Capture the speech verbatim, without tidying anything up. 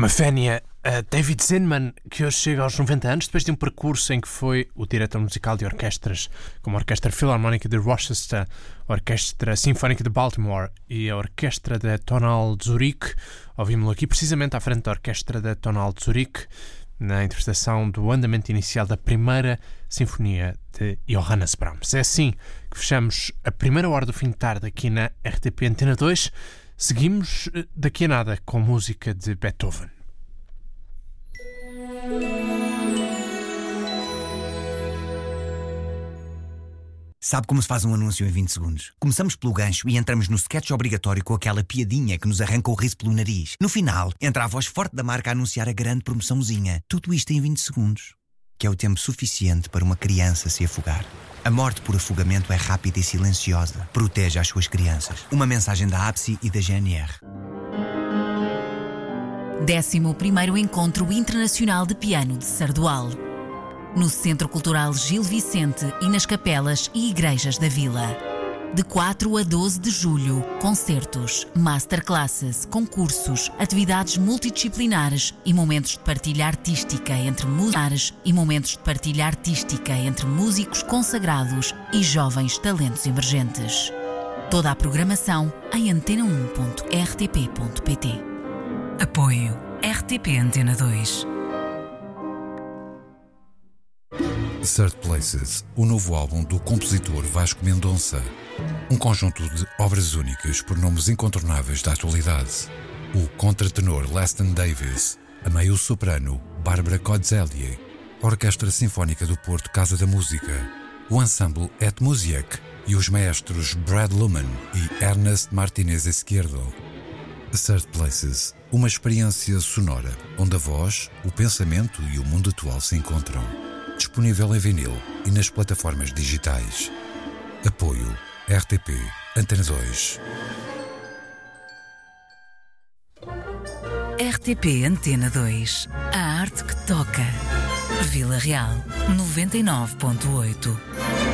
Uma fénia a David Zinman, que hoje chega aos noventa anos, depois de um percurso em que foi o diretor musical de orquestras, como a Orquestra Filarmónica de Rochester, a Orquestra Sinfónica de Baltimore e a Orquestra da Tonal de Zurique. Ouvimos-lo aqui precisamente à frente da Orquestra da Tonal de Zurique, na interpretação do andamento inicial da primeira Sinfonia de Johannes Brahms. É assim que fechamos a primeira hora do fim de tarde aqui na R T P Antena dois. Seguimos daqui a nada com música de Beethoven. Sabe como se faz um anúncio em vinte segundos? Começamos pelo gancho e entramos no sketch obrigatório com aquela piadinha que nos arranca o riso pelo nariz. No final, entra a voz forte da marca a anunciar a grande promoçãozinha. Tudo isto em vinte segundos, que é o tempo suficiente para uma criança se afogar. A morte por afogamento é rápida e silenciosa. Proteja as suas crianças. Uma mensagem da A B S I e da G N R. décimo primeiro Encontro Internacional de Piano de Sardual. No Centro Cultural Gil Vicente e nas capelas e igrejas da vila. De quatro a doze de julho, concertos, masterclasses, concursos, atividades multidisciplinares e momentos de partilha artística entre músicos e momentos de partilha artística entre músicos consagrados e jovens talentos emergentes. Toda a programação em antena um ponto r t p ponto p t. Apoio R T P Antena dois. Third Places, o novo álbum do compositor Vasco Mendonça. Um conjunto de obras únicas por nomes incontornáveis da atualidade. O contratenor Leston Davis, a meio-soprano Bárbara Kozelje, a Orquestra Sinfónica do Porto Casa da Música, o ensemble Et Musiek e os maestros Brad Luman e Ernest Martínez Izquierdo. Third Places, uma experiência sonora onde a voz, o pensamento e o mundo atual se encontram. Disponível em vinil e nas plataformas digitais. Apoio R T P Antena dois. R T P Antena dois. A arte que toca. Vila Real noventa e nove ponto oito.